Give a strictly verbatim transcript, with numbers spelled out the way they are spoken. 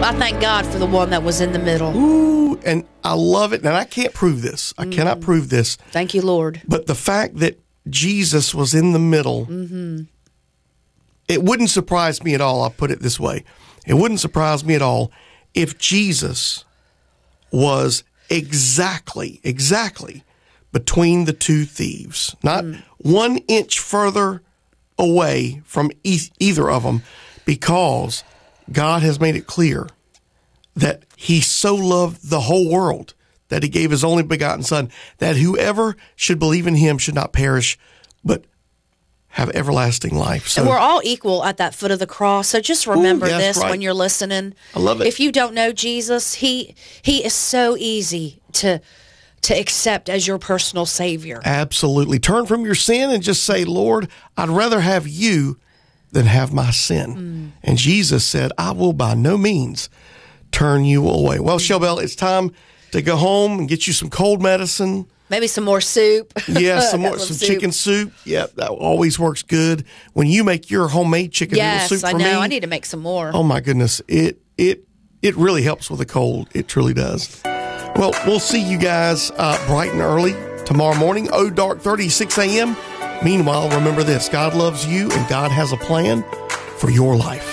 I thank God for the one that was in the middle. Ooh, and I love it. And I can't prove this. I mm. cannot prove this. Thank you, Lord. But the fact that Jesus was in the middle, mm-hmm. it wouldn't surprise me at all. I'll put it this way. It wouldn't surprise me at all if Jesus was exactly, exactly between the two thieves, not mm. one inch further away from e- either of them, because God has made it clear that he so loved the whole world that he gave his only begotten Son, that whoever should believe in him should not perish, but have everlasting life. So, and we're all equal at that foot of the cross. So just remember ooh, this right. when you're listening. I love it. If you don't know Jesus, he he is so easy to to accept as your personal Savior. Absolutely. Turn from your sin and just say, Lord, I'd rather have you than have my sin. Mm. And Jesus said, I will by no means turn you away. Well, mm. Shelbell, it's time to go home and get you some cold medicine. Maybe some more soup. Yeah, some more some soup. chicken soup. Yeah, that always works good. When you make your homemade chicken yes, noodle soup for me. Yes, I know. me, I need to make some more. Oh my goodness. It it it really helps with a cold. It truly does. Well, we'll see you guys uh, bright and early tomorrow morning, oh dark thirty, six a.m. Meanwhile, remember this, God loves you and God has a plan for your life.